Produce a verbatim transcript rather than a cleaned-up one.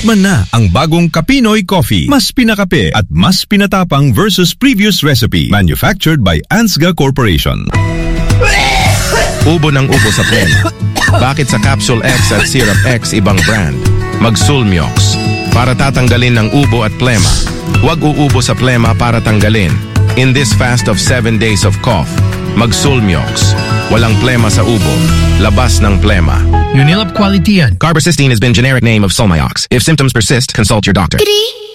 Tikman na ang bagong Kapinoy Coffee. Mas pinakape at mas pinatapang versus previous recipe. Manufactured by Ansga Corporation. Ubo ng ubo sa plema. Bakit sa Capsule X at Syrup X ibang brand? Mag-Sulmiox para tatanggalin ng ubo at plema. Huwag uubo sa plema para tanggalin. In this fast of seven days of cough, mag-Sulmiox. Walang plema sa ubo. Labas ng plema. Unilab quality yan. Carbacystine has been generic name of Sulmiox. If symptoms persist, consult your doctor. Three.